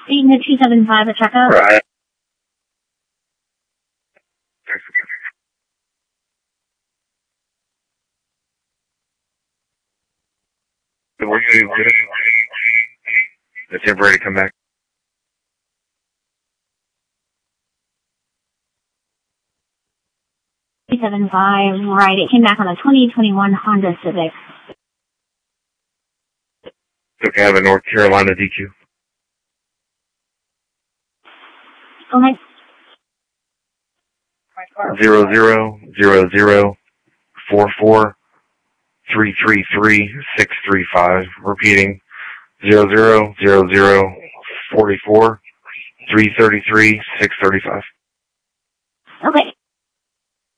Eaton 275 at checkout. Right. The temporary to come back. 275, right. It came back on a 2021 Honda Civic. Okay, I have a North Carolina DQ. Go ahead. 000044333635. Repeating 000044333635. Okay.